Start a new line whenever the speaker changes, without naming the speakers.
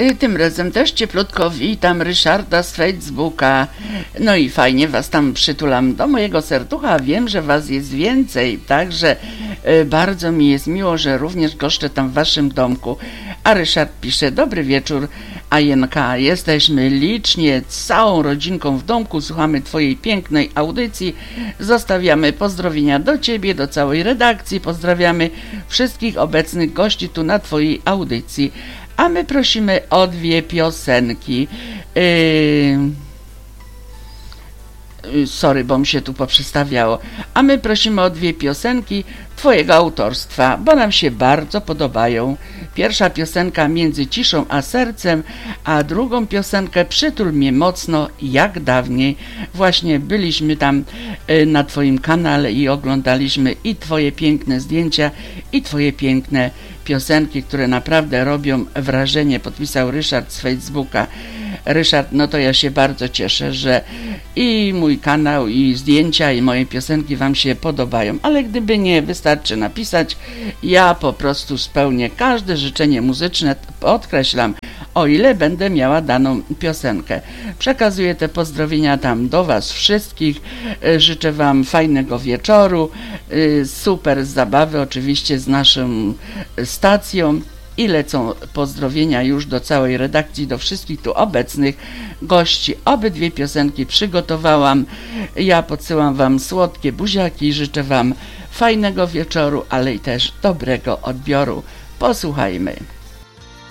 Tym razem też cieplutko witam Ryszarda z Facebooka. No i fajnie was tam przytulam do mojego serducha. Wiem, że was jest więcej, także bardzo mi jest miło, że również goszczę tam w waszym domku. A Ryszard pisze: dobry wieczór, Ajenka. Jesteśmy licznie całą rodzinką w domku. Słuchamy twojej pięknej audycji. Zostawiamy pozdrowienia do ciebie, do całej redakcji. Pozdrawiamy wszystkich obecnych gości tu na twojej audycji. A my prosimy o 2 piosenki. Sorry, bo mi się tu poprzestawiało. A my prosimy o 2 piosenki twojego autorstwa, bo nam się bardzo podobają. Pierwsza piosenka Między ciszą a sercem, a drugą piosenkę Przytul mnie mocno jak dawniej. Właśnie byliśmy tam na twoim kanale i oglądaliśmy i twoje piękne zdjęcia, i twoje piękne piosenki, które naprawdę robią wrażenie. Podpisał Ryszard z Facebooka. Ryszard, no to ja się bardzo cieszę, że i mój kanał, i zdjęcia, i moje piosenki wam się podobają, ale gdyby nie, wystarczy napisać, ja po prostu spełnię każde życzenie muzyczne, podkreślam, o ile będę miała daną piosenkę. Przekazuję te pozdrowienia tam do was wszystkich, życzę wam fajnego wieczoru, super zabawy oczywiście z naszą stacją. I lecą pozdrowienia już do całej redakcji, do wszystkich tu obecnych gości. Obydwie piosenki przygotowałam. Ja podsyłam wam słodkie buziaki, życzę wam fajnego wieczoru, ale i też dobrego odbioru. Posłuchajmy.